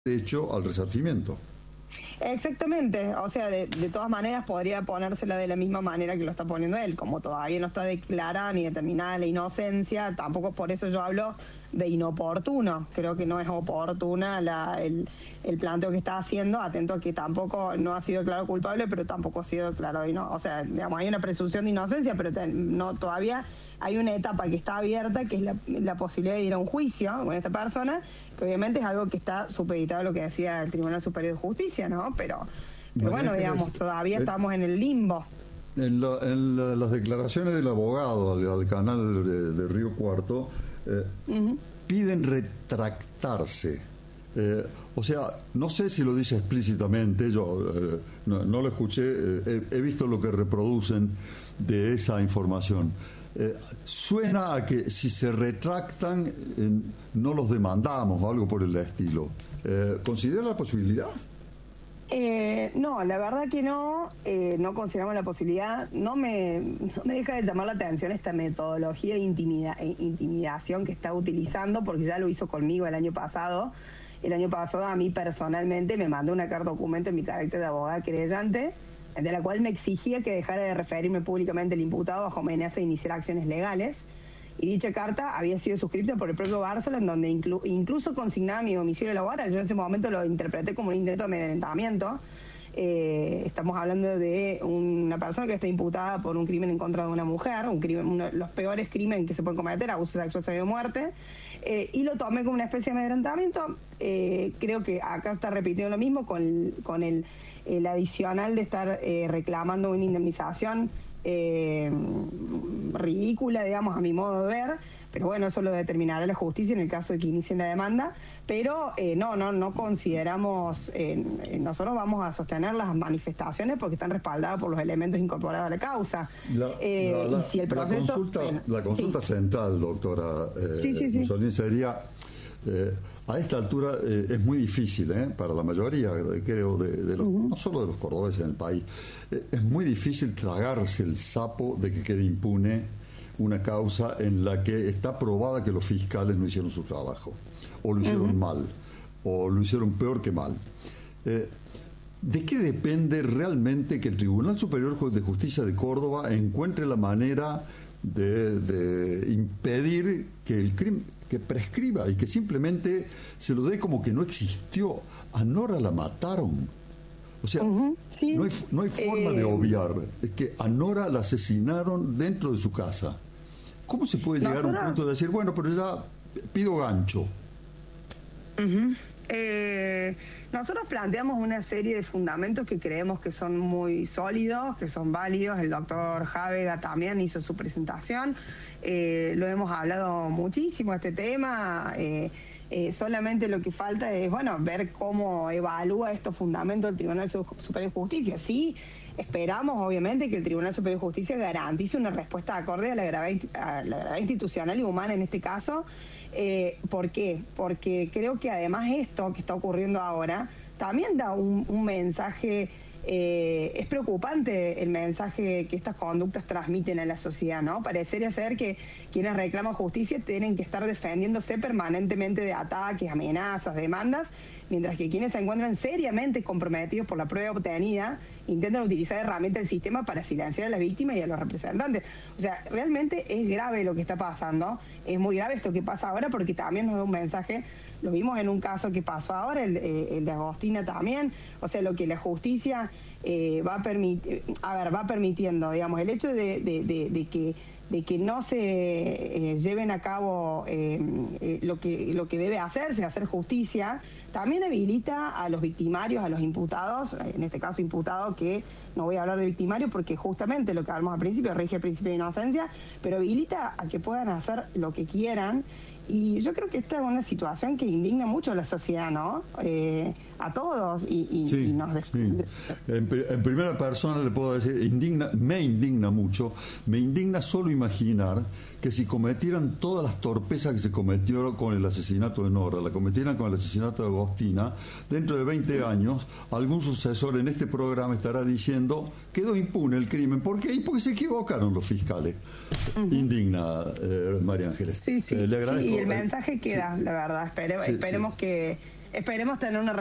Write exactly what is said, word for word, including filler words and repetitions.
derecho al resarcimiento. Exactamente, o sea, de, de todas maneras podría ponérsela de la misma manera que lo está poniendo él, como todavía no está declarada ni determinada la inocencia, tampoco por eso yo hablo de inoportuno, creo que no es oportuna la, el, el planteo que está haciendo, atento a que tampoco no ha sido declarado culpable, pero tampoco ha sido declarado inocencio, o sea, digamos, hay una presunción de inocencia, pero te, no todavía hay una etapa que está abierta, que es la, la posibilidad de ir a un juicio con esta persona, que obviamente es algo que está supeditado a lo que decía el Tribunal Superior de Justicia, ¿no? Pero, pero bueno, digamos, todavía estamos en el limbo. En, la, en la, las declaraciones del abogado al, al canal de, de Río Cuarto, eh, uh-huh. piden retractarse. Eh, o sea, no sé si lo dice explícitamente, yo eh, no, no lo escuché, eh, he, he visto lo que reproducen de esa información. Eh, suena a que si se retractan eh, no los demandamos o algo por el estilo. Eh, ¿Considera la posibilidad? Eh, no, la verdad que no, eh, no consideramos la posibilidad. No me, no me deja de llamar la atención esta metodología de intimida, intimidación que está utilizando, porque ya lo hizo conmigo el año pasado. El año pasado a mí personalmente me mandó una carta documento en mi carácter de abogada querellante, de la cual me exigía que dejara de referirme públicamente al imputado bajo amenaza de iniciar acciones legales. Y dicha carta había sido suscrita por el propio Bárcenas, en donde inclu incluso consignaba mi domicilio laboral. Yo en ese momento lo interpreté como un intento de amedrentamiento. Eh, estamos hablando de una persona que está imputada por un crimen en contra de una mujer, un crimen, uno de los peores crímenes que se pueden cometer, abuso sexual seguido de muerte, eh, y lo tomé como una especie de amedrentamiento. Eh, creo que acá está repitiendo lo mismo con, con el, el adicional de estar eh, reclamando una indemnización eh, ridícula, digamos, a mi modo de ver, pero bueno, eso lo determinará la justicia en el caso de que inicien la demanda, pero eh, no, no, no consideramos, eh, nosotros vamos a sostener las manifestaciones porque están respaldadas por los elementos incorporados a la causa. La, eh, la, la, y si el proceso, la consulta, bueno, la consulta sí. central, doctora eh, sí, sí, sí. Mussolini, sería, eh, a esta altura eh, es muy difícil, eh, para la mayoría, creo, de, de los, uh-huh. no solo de los cordobeses en el país, eh, es muy difícil tragarse el sapo de que quede impune una causa en la que está probada que los fiscales no hicieron su trabajo, o lo hicieron uh-huh. mal, o lo hicieron peor que mal. Eh, ¿De qué depende realmente que el Tribunal Superior de Justicia de Córdoba encuentre la manera de, de impedir que el crimen, que prescriba y que simplemente se lo dé como que no existió? A Nora la mataron. O sea, uh-huh, sí. no, hay, no hay forma eh... de obviar que a Nora la asesinaron dentro de su casa. ¿Cómo se puede llegar Nosotros... a un punto de decir, bueno, pero ya pido gancho? Uh-huh. Eh, nosotros planteamos una serie de fundamentos que creemos que son muy sólidos, que son válidos. El doctor Jávega también hizo su presentación. Eh, lo hemos hablado muchísimo este tema. Eh, eh, solamente lo que falta es, bueno, ver cómo evalúa estos fundamentos el Tribunal Superior de Justicia. Sí, esperamos, obviamente, que el Tribunal Superior de Justicia garantice una respuesta acorde a la gravedad, a la gravedad institucional y humana en este caso. Eh, ¿Por qué? Porque creo que además esto que está ocurriendo ahora también da un, un mensaje, eh, es preocupante el mensaje que estas conductas transmiten a la sociedad, ¿no? Parecería ser que quienes reclaman justicia tienen que estar defendiéndose permanentemente de ataques, amenazas, demandas, mientras que quienes se encuentran seriamente comprometidos por la prueba obtenida intentan utilizar herramientas del sistema para silenciar a las víctimas y a los representantes. O sea, realmente es grave lo que está pasando, es muy grave esto que pasa ahora porque también nos da un mensaje, lo vimos en un caso que pasó ahora, el, el de Agostina también, o sea, lo que la justicia eh, va a permitir, a ver, va permitiendo, digamos, el hecho de, de, de, de que de que no se eh, lleven a cabo eh, eh, lo que lo que debe hacerse, hacer justicia, también habilita a los victimarios, a los imputados, en este caso imputados, que no voy a hablar de victimarios porque justamente lo que hablamos al principio rige el principio de inocencia, pero habilita a que puedan hacer lo que quieran. Y yo creo que esta es una situación que indigna mucho a la sociedad, ¿no? Eh, a todos. Y, y, sí, y nos sí. En, en primera persona le puedo decir, indigna, me indigna mucho, me indigna solo imaginar que si cometieran todas las torpezas que se cometió con el asesinato de Nora, la cometieran con el asesinato de Agostina, dentro de veinte años, algún sucesor en este programa estará diciendo, quedó impune el crimen. ¿Por qué? Y porque se equivocaron los fiscales. Uh-huh. Indigna, eh, María Ángeles. Sí, sí, eh, le agradezco. Sí, y el mensaje queda, sí. La verdad. Espere, sí, esperemos sí. que esperemos tener una